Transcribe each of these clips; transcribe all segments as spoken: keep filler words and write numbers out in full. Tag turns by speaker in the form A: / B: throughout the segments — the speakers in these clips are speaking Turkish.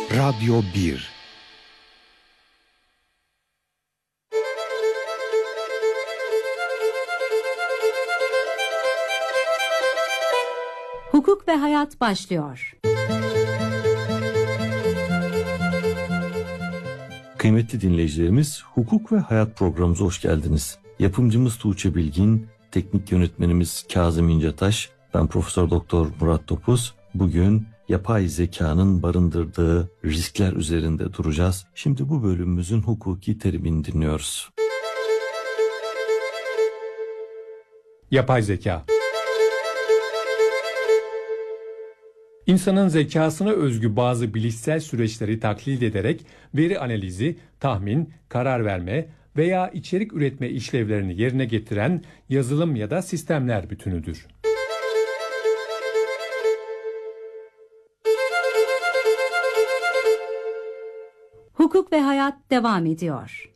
A: Radyo bir.
B: Hukuk ve Hayat başlıyor.
C: Kıymetli dinleyicilerimiz, Hukuk ve Hayat programımıza hoş geldiniz. Yapımcımız Tuğçe Bilgin, teknik yönetmenimiz Kazım İncetaş, ben Profesör Doktor Murat Topuz. Bugün yapay zekanın barındırdığı riskler üzerinde duracağız. Şimdi bu bölümümüzün hukuki terimini dinliyoruz.
D: Yapay zeka. İnsanın zekasına özgü bazı bilişsel süreçleri taklit ederek veri analizi, tahmin, karar verme veya içerik üretme işlevlerini yerine getiren yazılım ya da sistemler bütünüdür.
B: Hukuk ve Hayat devam ediyor.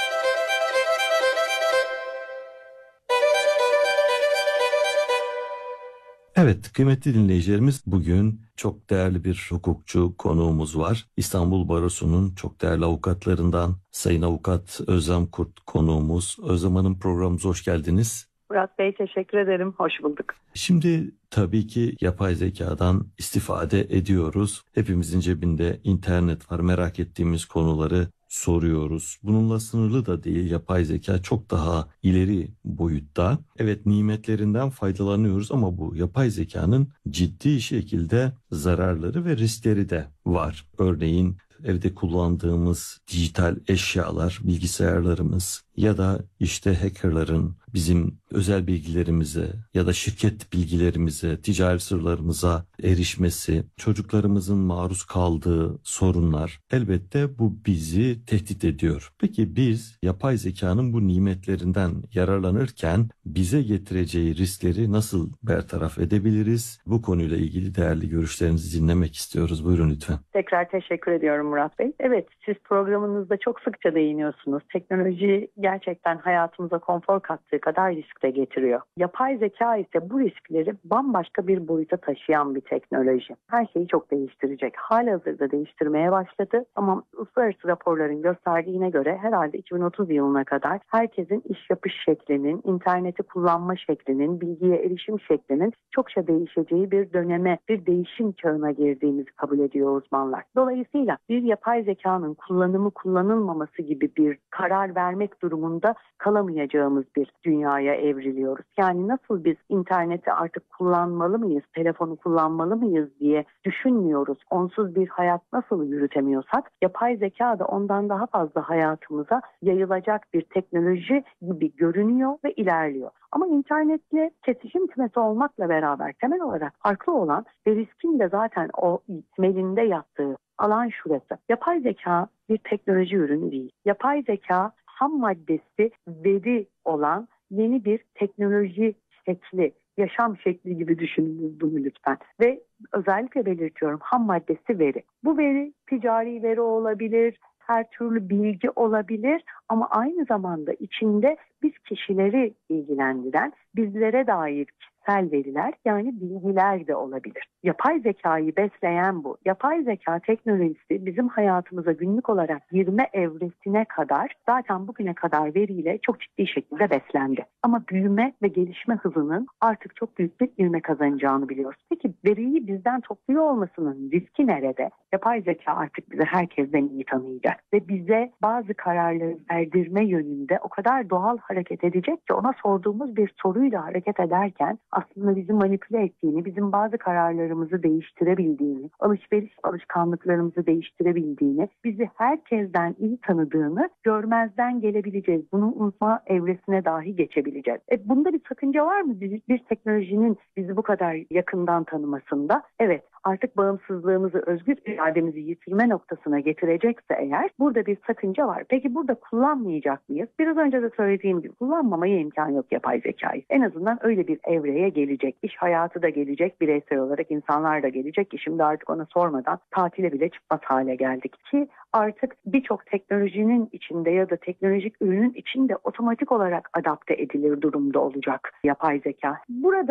C: Evet, kıymetli dinleyicilerimiz, bugün çok değerli bir hukukçu konuğumuz var. İstanbul Barosu'nun çok değerli avukatlarından Sayın Avukat Özlem Kurt konuğumuz. Özlem Hanım, programımıza hoş geldiniz.
E: Murat Bey, teşekkür ederim. Hoş bulduk.
C: Şimdi tabii ki yapay zekadan istifade ediyoruz. Hepimizin cebinde internet var. Merak ettiğimiz konuları soruyoruz. Bununla sınırlı da değil, yapay zeka çok daha ileri boyutta. Evet, nimetlerinden faydalanıyoruz ama bu yapay zekanın ciddi şekilde zararları ve riskleri de var. Örneğin evde kullandığımız dijital eşyalar, bilgisayarlarımız ya da işte hackerların bizim özel bilgilerimize ya da şirket bilgilerimize, ticari sırlarımıza erişmesi, çocuklarımızın maruz kaldığı sorunlar, elbette bu bizi tehdit ediyor. Peki biz yapay zekanın bu nimetlerinden yararlanırken bize getireceği riskleri nasıl bertaraf edebiliriz? Bu konuyla ilgili değerli görüşlerinizi dinlemek istiyoruz. Buyurun lütfen.
E: Tekrar teşekkür ediyorum Murat Bey. Evet, siz programınızda çok sıkça değiniyorsunuz. Teknoloji gerçekten hayatımıza konfor kattığı kadar risk de getiriyor. Yapay zeka ise bu riskleri bambaşka bir boyuta taşıyan bir teknoloji. Her şeyi çok değiştirecek. Halihazırda değiştirmeye başladı ama uluslararası raporların gösterdiğine göre herhalde iki bin otuz yılına kadar herkesin iş yapış şeklinin, interneti kullanma şeklinin, bilgiye erişim şeklinin çokça değişeceği bir döneme, bir değişim çağına girdiğimizi kabul ediyor uzmanlar. Dolayısıyla bir yapay zekanın kullanımı kullanılmaması gibi bir karar vermek durumunda kalamayacağımız bir dünyaya evriliyoruz. Yani nasıl biz interneti artık kullanmalı mıyız, telefonu kullanmalı mıyız diye düşünmüyoruz. Onsuz bir hayat nasıl yürütemiyorsak, yapay zeka da ondan daha fazla hayatımıza yayılacak bir teknoloji gibi görünüyor ve ilerliyor. Ama internetle kesişim kümesi olmakla beraber temel olarak farklı olan ve riskin de zaten o temelinde yattığı alan şurası. Yapay zeka bir teknoloji ürünü değil. Yapay zeka ham maddesi veri olan yeni bir teknoloji şekli, yaşam şekli gibi düşünün bunu lütfen. Ve özellikle belirtiyorum, ham maddesi veri. Bu veri ticari veri olabilir, her türlü bilgi olabilir ama aynı zamanda içinde biz kişileri ilgilendiren, bizlere dair kişisel veriler, yani bilgiler de olabilir. Yapay zekayı besleyen bu. Yapay zeka teknolojisi bizim hayatımıza günlük olarak girme evresine kadar zaten bugüne kadar veriyle çok ciddi şekilde beslendi. Ama büyüme ve gelişme hızının artık çok büyük bir ivme kazanacağını biliyoruz. Peki veriyi bizden topluyor olmasının riski nerede? Yapay zeka artık bizi herkesten iyi tanıyacak ve bize bazı kararları verdirme yönünde o kadar doğal hareket edecek ki ona sorduğumuz bir soruyla hareket ederken aslında bizi manipüle ettiğini, bizim bazı kararlarımızı değiştirebildiğini, alışveriş alışkanlıklarımızı değiştirebildiğini, bizi herkesten iyi tanıdığını görmezden gelebileceğiz. Bunu unutma evresine dahi geçebileceğiz. E bunda bir sakınca var mı? Bir, bir teknolojinin bizi bu kadar yakından tanımasında? Evet, artık bağımsızlığımızı, özgür irademizi yitirme noktasına getirecekse eğer burada bir sakınca var. Peki burada kullanmayacak mıyız? Biraz önce de söylediğim gibi kullanmamaya imkan yok yapay zekayı. En azından öyle bir evreye gelecek. İş hayatı da gelecek, bireysel olarak insanlar da gelecek ki şimdi artık ona sormadan tatile bile çıkmaz hale geldik ki artık birçok teknolojinin içinde ya da teknolojik ürünün içinde otomatik olarak adapte edilir durumda olacak yapay zeka. Burada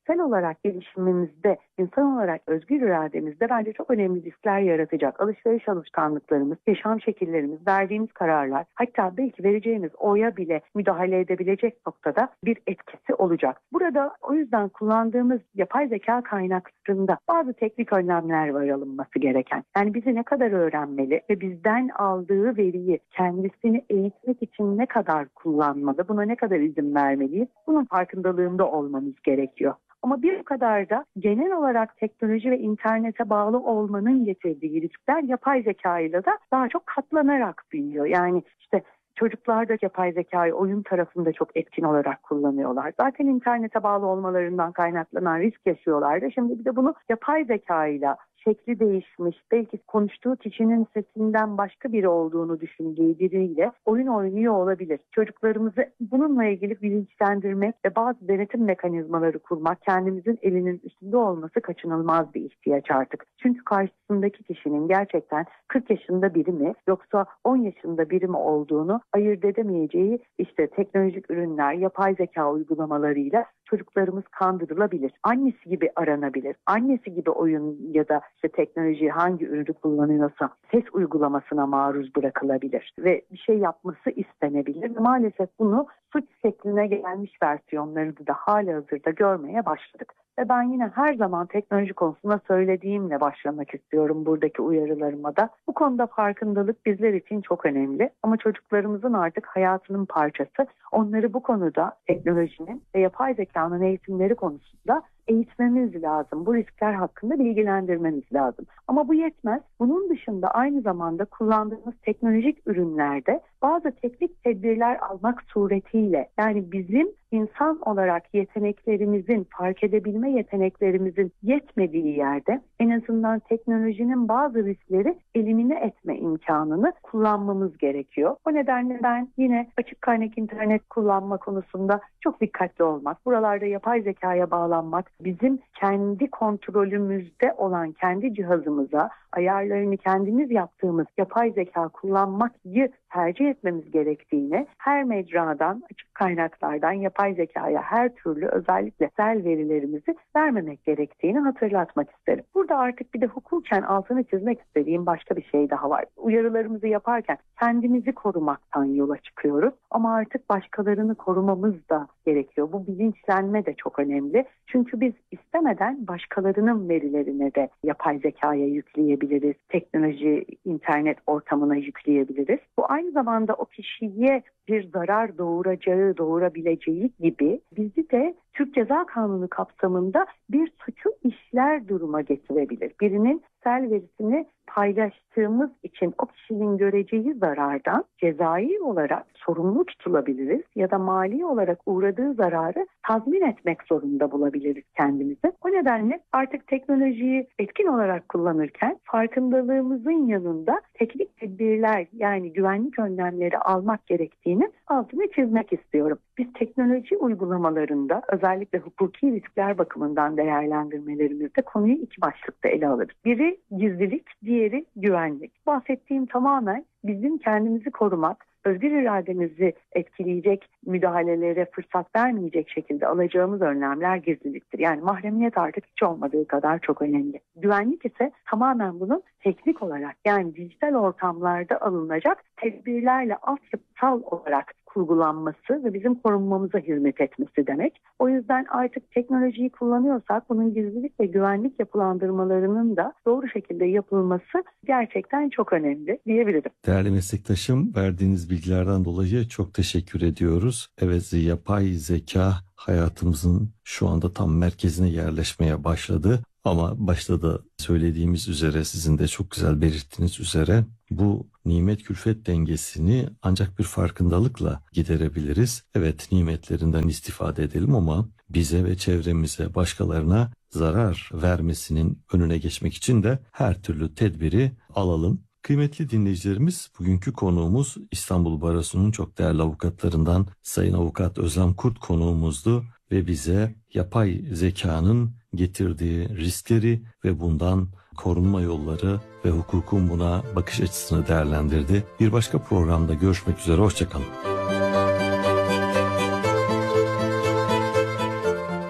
E: kişisel olarak gelişimimizde, insan olarak özgür irademizde bence çok önemli riskler yaratacak. Alışveriş alışkanlıklarımız, yaşam şekillerimiz, verdiğimiz kararlar, hatta belki vereceğimiz oya bile müdahale edebilecek noktada bir etkisi olacak. Burada o yüzden kullandığımız yapay zeka kaynaklarında bazı teknik önlemler var alınması gereken. Yani bizi ne kadar öğrenmeli ve bizden aldığı veriyi kendisini eğitmek için ne kadar kullanmalı, buna ne kadar izin vermeliyiz? Bunun farkındalığında olmamız gerekiyor. Ama bir o kadar da genel olarak teknoloji ve internete bağlı olmanın getirdiği riskler yapay zeka ile de daha çok katlanarak büyüyor. Yani işte çocuklar da yapay zekayı oyun tarafında çok etkin olarak kullanıyorlar. Zaten internete bağlı olmalarından kaynaklanan risk yaşıyorlardı. Şimdi bir de bunu yapay zekayla şekli değişmiş, belki konuştuğu kişinin sesinden başka biri olduğunu düşündüğü biriyle oyun oynuyor olabilir. Çocuklarımızı bununla ilgili bilinçlendirmek ve bazı denetim mekanizmaları kurmak, kendimizin elinin üstünde olması kaçınılmaz bir ihtiyaç artık. Çünkü karşısındaki kişinin gerçekten kırk yaşında biri mi yoksa on yaşında biri mi olduğunu ayırt edemeyeceği işte teknolojik ürünler, yapay zeka uygulamalarıyla çocuklarımız kandırılabilir. Annesi gibi aranabilir. Annesi gibi oyun ya da işte teknoloji hangi ürünü kullanıyorsa ses uygulamasına maruz bırakılabilir ve bir şey yapması istenebilir. Maalesef bunu suç şekline gelmiş versiyonlarını da halihazırda görmeye başladık. Ve ben yine her zaman teknoloji konusunda söylediğimle başlamak istiyorum buradaki uyarılarıma da. Bu konuda farkındalık bizler için çok önemli. Ama çocuklarımızın artık hayatının parçası. Onları bu konuda teknolojinin ve yapay zekanın eğitimleri konusunda eğitmemiz lazım. Bu riskler hakkında bilgilendirmemiz lazım. Ama bu yetmez. Bunun dışında aynı zamanda kullandığımız teknolojik ürünlerde bazı teknik tedbirler almak suretiyle, yani bizim insan olarak yeteneklerimizin, fark edebilme yeteneklerimizin yetmediği yerde en azından teknolojinin bazı riskleri elimine etme imkanını kullanmamız gerekiyor. O nedenle ben yine açık kaynak internet kullanma konusunda çok dikkatli olmak, buralarda yapay zekaya bağlanmak, bizim kendi kontrolümüzde olan kendi cihazımıza ayarlarını kendimiz yaptığımız yapay zeka kullanmayı tercih etmemiz gerektiğini, her mecradan, açık kaynaklardan yapay zekaya her türlü özellikle sel verilerimizi vermemek gerektiğini hatırlatmak isterim. Burada artık bir de hukuken altını çizmek istediğim başka bir şey daha var. Uyarılarımızı yaparken kendimizi korumaktan yola çıkıyoruz ama artık başkalarını korumamız da gerekiyor. Bu bilinçlenme de çok önemli. Çünkü biz istemeden başkalarının verilerine de yapay zekaya yükleyebiliriz. Teknoloji, internet ortamına yükleyebiliriz. Bu aynı zamanda o kişiye bir zarar doğuracağı, doğurabileceği gibi bizi de Türk Ceza Kanunu kapsamında bir suçu işler duruma getirebilir. Birinin sel verisini paylaştığımız için o kişinin göreceği zarardan cezai olarak sorumlu tutulabiliriz ya da mali olarak uğradığı zararı tazmin etmek zorunda bulabiliriz kendimizi. O nedenle artık teknolojiyi etkin olarak kullanırken farkındalığımızın yanında teknik tedbirler, yani güvenlik önlemleri almak gerektiğini altını çizmek istiyorum. Biz teknoloji uygulamalarında özellikle hukuki riskler bakımından değerlendirmelerimizde konuyu iki başlıkta ele alırız. Biri gizlilik, diğeri güvenlik. Bahsettiğim tamamen bizim kendimizi korumak, özgür irademizi etkileyecek müdahalelere fırsat vermeyecek şekilde alacağımız önlemler gizliliktir. Yani mahremiyet artık hiç olmadığı kadar çok önemli. Güvenlik ise tamamen bunun teknik olarak, yani dijital ortamlarda alınacak tedbirlerle altyapısal olarak kurgulanması ve bizim korunmamıza hizmet etmesi demek. O yüzden artık teknolojiyi kullanıyorsak bunun gizlilik ve güvenlik yapılandırmalarının da doğru şekilde yapılması gerçekten çok önemli diyebilirim.
C: Değerli meslektaşım, verdiğiniz bilgilerden dolayı çok teşekkür ediyoruz. Evet, yapay zeka hayatımızın şu anda tam merkezine yerleşmeye başladı. Ama başta da söylediğimiz üzere, sizin de çok güzel belirttiğiniz üzere, bu nimet külfet dengesini ancak bir farkındalıkla giderebiliriz. Evet, nimetlerinden istifade edelim ama bize ve çevremize, başkalarına zarar vermesinin önüne geçmek için de her türlü tedbiri alalım. Kıymetli dinleyicilerimiz, bugünkü konuğumuz İstanbul Barosu'nun çok değerli avukatlarından Sayın Avukat Özlem Kurt konuğumuzdu ve bize yapay zekanın getirdiği riskleri ve bundan korunma yolları ve hukukun buna bakış açısını değerlendirdi. Bir başka programda görüşmek üzere, hoşçakalın.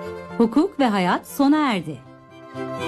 B: Hukuk ve Hayat sona erdi.